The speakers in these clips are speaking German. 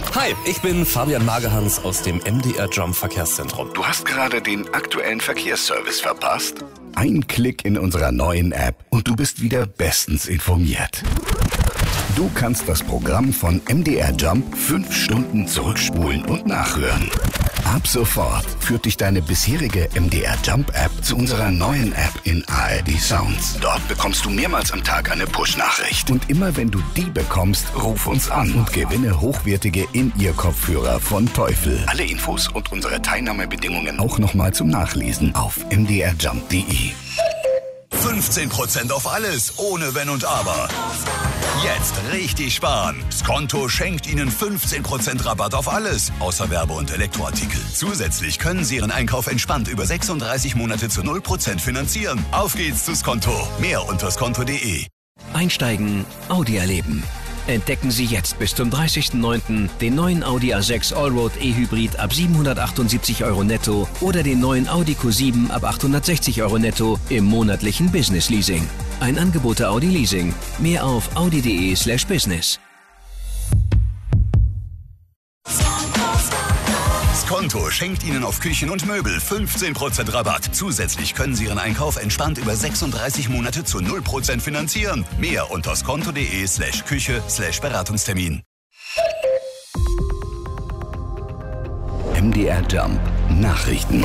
Hi, ich bin Fabian Magehans aus dem MDR Jump Verkehrszentrum. Du hast gerade den aktuellen Verkehrsservice verpasst? Ein Klick in unserer neuen App und du bist wieder bestens informiert. Du kannst das Programm von MDR Jump 5 Stunden zurückspulen und nachhören. Ab sofort führt dich deine bisherige MDR Jump App zu unserer neuen App in ARD Sounds. Dort bekommst du mehrmals am Tag eine Push-Nachricht. Und immer wenn du die bekommst, ruf uns an und gewinne hochwertige In-Ear-Kopfhörer von Teufel. Alle Infos und unsere Teilnahmebedingungen auch nochmal zum Nachlesen auf mdrjump.de. 15% auf alles, ohne Wenn und Aber. Jetzt richtig sparen. Skonto schenkt Ihnen 15% Rabatt auf alles, außer Werbe- und Elektroartikel. Zusätzlich können Sie Ihren Einkauf entspannt über 36 Monate zu 0% finanzieren. Auf geht's zu Skonto. Mehr unter skonto.de. Einsteigen, Audi erleben. Entdecken Sie jetzt bis zum 30.09. den neuen Audi A6 Allroad E-Hybrid ab 778 € netto oder den neuen Audi Q7 ab 860 € netto im monatlichen Business Leasing. Ein Angebot der Audi Leasing. Mehr auf audi.de/business. Skonto schenkt Ihnen auf Küchen und Möbel 15% Rabatt. Zusätzlich können Sie Ihren Einkauf entspannt über 36 Monate zu 0% finanzieren. Mehr unter skonto.de/Küche/Beratungstermin. MDR Jump Nachrichten.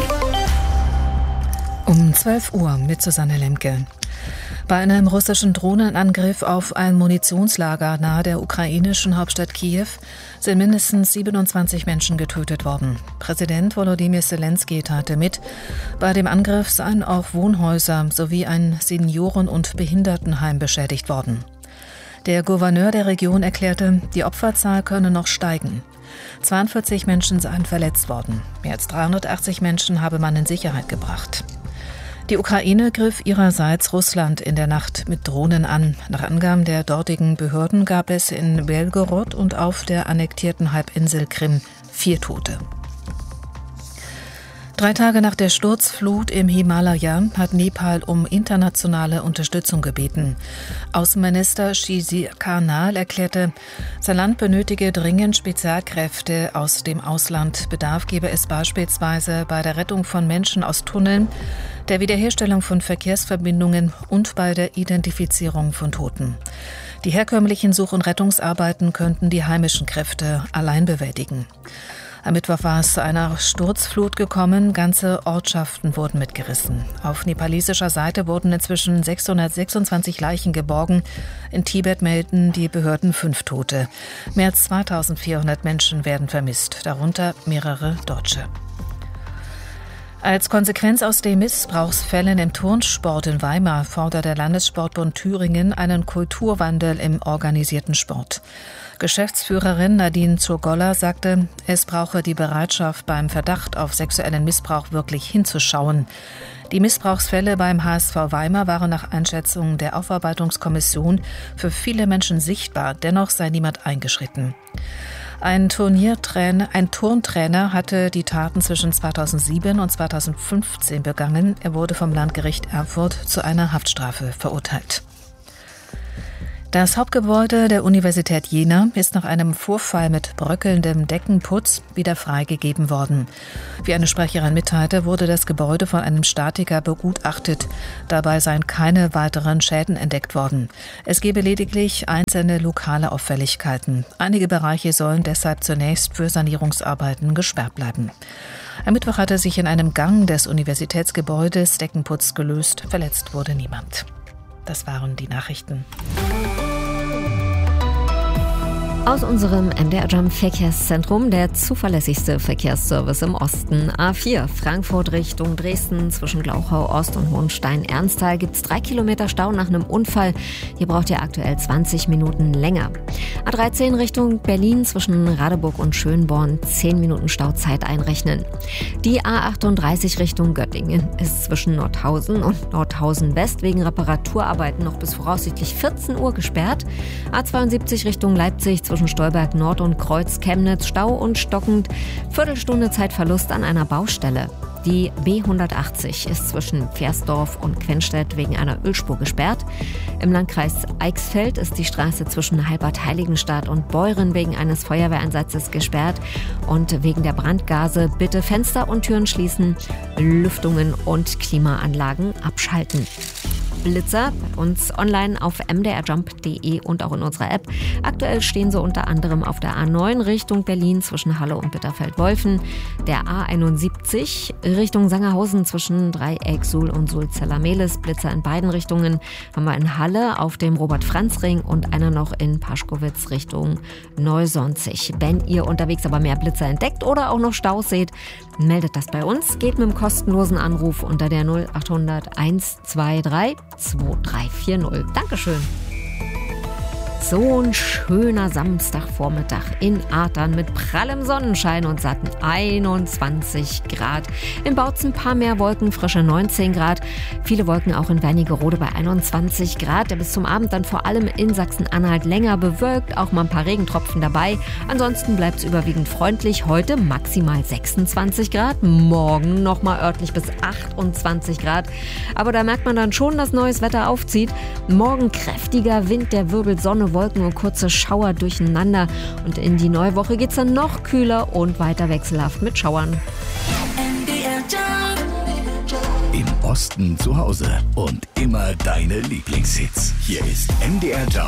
Um 12 Uhr mit Susanne Lemke. Bei einem russischen Drohnenangriff auf ein Munitionslager nahe der ukrainischen Hauptstadt Kiew sind mindestens 27 Menschen getötet worden. Präsident Volodymyr Zelensky teilte mit, bei dem Angriff seien auch Wohnhäuser sowie ein Senioren- und Behindertenheim beschädigt worden. Der Gouverneur der Region erklärte, die Opferzahl könne noch steigen. 42 Menschen seien verletzt worden. Mehr als 380 Menschen habe man in Sicherheit gebracht. Die Ukraine griff ihrerseits Russland in der Nacht mit Drohnen an. Nach Angaben der dortigen Behörden gab es in Belgorod und auf der annektierten Halbinsel Krim 4 Tote. 3 Tage nach der Sturzflut im Himalaya hat Nepal um internationale Unterstützung gebeten. Außenminister Shishir Karnal erklärte, sein Land benötige dringend Spezialkräfte aus dem Ausland. Bedarf gebe es beispielsweise bei der Rettung von Menschen aus Tunneln, der Wiederherstellung von Verkehrsverbindungen und bei der Identifizierung von Toten. Die herkömmlichen Such- und Rettungsarbeiten könnten die heimischen Kräfte allein bewältigen. Am Mittwoch war es zu einer Sturzflut gekommen. Ganze Ortschaften wurden mitgerissen. Auf nepalesischer Seite wurden inzwischen 626 Leichen geborgen. In Tibet melden die Behörden 5 Tote. Mehr als 2400 Menschen werden vermisst, darunter mehrere Deutsche. Als Konsequenz aus den Missbrauchsfällen im Turnsport in Weimar fordert der Landessportbund Thüringen einen Kulturwandel im organisierten Sport. Geschäftsführerin Nadine Zurgolla sagte, es brauche die Bereitschaft, beim Verdacht auf sexuellen Missbrauch wirklich hinzuschauen. Die Missbrauchsfälle beim HSV Weimar waren nach Einschätzung der Aufarbeitungskommission für viele Menschen sichtbar, dennoch sei niemand eingeschritten. Ein Turntrainer hatte die Taten zwischen 2007 und 2015 begangen. Er wurde vom Landgericht Erfurt zu einer Haftstrafe verurteilt. Das Hauptgebäude der Universität Jena ist nach einem Vorfall mit bröckelndem Deckenputz wieder freigegeben worden. Wie eine Sprecherin mitteilte, wurde das Gebäude von einem Statiker begutachtet. Dabei seien keine weiteren Schäden entdeckt worden. Es gebe lediglich einzelne lokale Auffälligkeiten. Einige Bereiche sollen deshalb zunächst für Sanierungsarbeiten gesperrt bleiben. Am Mittwoch hatte sich in einem Gang des Universitätsgebäudes Deckenputz gelöst. Verletzt wurde niemand. Das waren die Nachrichten. Aus unserem MDR Jump Verkehrszentrum der zuverlässigste Verkehrsservice im Osten. A4 Frankfurt Richtung Dresden zwischen Glauchau Ost und Hohenstein-Ernsthal gibt es 3 Kilometer Stau nach einem Unfall. Hier braucht ihr aktuell 20 Minuten länger. A13 Richtung Berlin zwischen Radeburg und Schönborn 10 Minuten Stauzeit einrechnen. Die A38 Richtung Göttingen ist zwischen Nordhausen und Nordhausen West wegen Reparaturarbeiten noch bis voraussichtlich 14 Uhr gesperrt. A72 Richtung Leipzig zwischen Stolberg Nord und Kreuz Chemnitz Stau und stockend. Viertelstunde Zeitverlust an einer Baustelle. Die B180 ist zwischen Pfersdorf und Quenstedt wegen einer Ölspur gesperrt. Im Landkreis Eichsfeld ist die Straße zwischen Halbert-Heiligenstadt und Beuren wegen eines Feuerwehreinsatzes gesperrt. Und wegen der Brandgase bitte Fenster und Türen schließen, Lüftungen und Klimaanlagen abschalten. Blitzer bei uns online auf mdrjump.de und auch in unserer App. Aktuell stehen sie unter anderem auf der A9 Richtung Berlin zwischen Halle und Bitterfeld-Wolfen, der A71 Richtung Sangerhausen zwischen Dreieck, Suhl und Sulzella-Mehlis. Blitzer in beiden Richtungen haben wir in Halle auf dem Robert-Franz-Ring und einer noch in Paschkowitz Richtung Neusonzig. Wenn ihr unterwegs aber mehr Blitzer entdeckt oder auch noch Staus seht, meldet das bei uns. Geht mit dem kostenlosen Anruf unter der 0800 123 2340. Dankeschön. So ein schöner Samstagvormittag in Artern mit prallem Sonnenschein und satten 21 Grad. In Bautzen ein paar mehr Wolken, frische 19 Grad. Viele Wolken auch in Wernigerode bei 21 Grad. Bis zum Abend dann vor allem in Sachsen-Anhalt länger bewölkt, auch mal ein paar Regentropfen dabei. Ansonsten bleibt es überwiegend freundlich. Heute maximal 26 Grad, morgen nochmal örtlich bis 28 Grad. Aber da merkt man dann schon, dass neues Wetter aufzieht. Morgen kräftiger Wind, der wirbelt Sonne, Wolken und kurze Schauer durcheinander. Und in die neue Woche geht es dann noch kühler und weiter wechselhaft mit Schauern. Im Osten zu Hause und immer deine Lieblingshits. Hier ist MDR Jump.